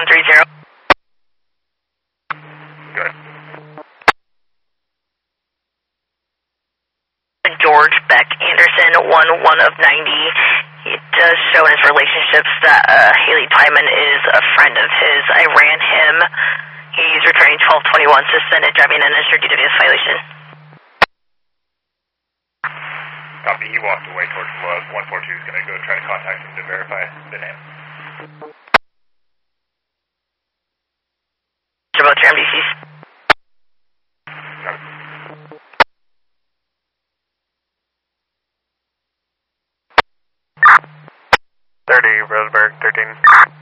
130. Good. George Beck Anderson, 1 of 90. It does show in his relationships that Haley Twyman is a friend of his. I ran him. He's returning 1221, suspended driving an uninsured DWS violation. Copy, he walked away towards 142. Is going to go try to contact him to verify the name. About your MDCs. 30, Roseburg, 13.